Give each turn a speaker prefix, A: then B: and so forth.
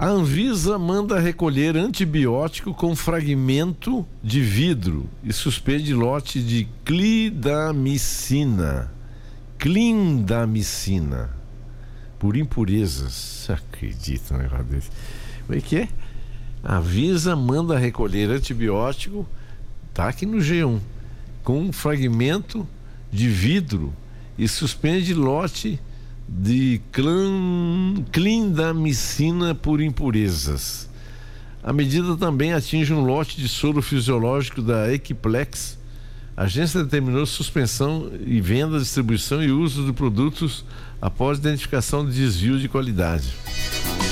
A: A Anvisa manda recolher antibiótico com fragmento de vidro e suspende lote de clindamicina por impurezas. Você acredita num negócio desse? Como é que é? A Anvisa manda recolher antibiótico, tá aqui no G1, com fragmento de vidro e suspende lote de clindamicina por impurezas. A medida também atinge um lote de soro fisiológico da Equiplex. A agência determinou suspensão e venda, distribuição e uso de produtos após identificação de desvio de qualidade.